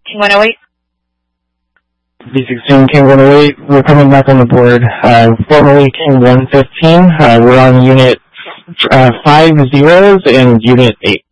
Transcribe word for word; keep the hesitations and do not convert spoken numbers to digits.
King one oh eight. V sixteen King one oh eight, we're coming back on the board. Uh, formerly King one fifteen, uh, we're on unit uh, five zeros and unit eight.